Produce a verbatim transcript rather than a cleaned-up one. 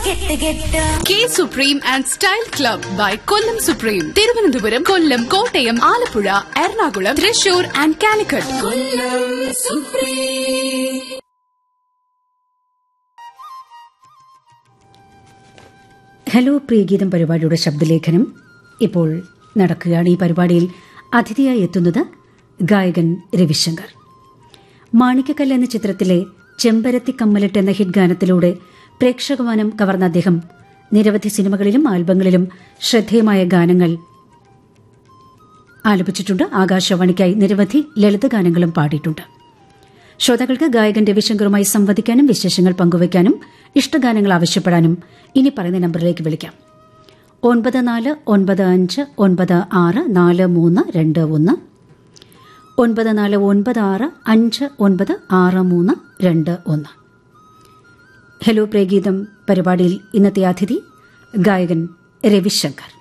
K supreme and style club by Kollam supreme. Thiruvananthapuram, Kollam, Kottayam, Alappuzha, Ernakulam, Thrissur and Calicut. Hello Priyageetham പരിപാടിയുടെ ശബ്ദലേഖനം ഇപ്പോൾ നടക്കുകയാണ്. ഈ പരിപാടിയിൽ അതിഥിയായി എത്തുന്നത് ഗായകൻ രവിശങ്കർ. മാണിക്കക്കല്ല് എന്ന ചിത്രത്തിലെ ചെമ്പരത്തി കമ്മലിട്ട് എന്ന ഹിറ്റ് ഗാനത്തിലൂടെ പ്രേക്ഷകമാനം കവർന്ന അദ്ദേഹം നിരവധി സിനിമകളിലും ആൽബങ്ങളിലും ശ്രദ്ധേയമായ ഗാനങ്ങൾ ആലപിച്ചിട്ടുണ്ട്. ആകാശവാണിക്കായി നിരവധി ലളിതഗാനങ്ങളും പാടിയിട്ടുണ്ട്. ശ്രോതാക്കൾക്ക് ഗായകൻ രവിശങ്കറുമായി സംവദിക്കാനും വിശേഷങ്ങൾ പങ്കുവയ്ക്കാനും ഇഷ്ടഗാനങ്ങൾ ആവശ്യപ്പെടാനും ഇനി പറയുന്ന നമ്പറിലേക്ക് വിളിക്കാം. ഒൻപത് നാല് ഒൻപത് അഞ്ച് ഒൻപത് ആറ് നാല് മൂന്ന് രണ്ട് ഒന്ന്, ഒൻപത് നാല് ഒൻപത് ആറ് അഞ്ച് ഒൻപത് ആറ് മൂന്ന് രണ്ട് ഒന്ന്. ഹലോ പ്രേഗീതം പരിപാടിയിൽ ഇന്നത്തെ അതിഥി ഗായകൻ രവിശങ്കർ.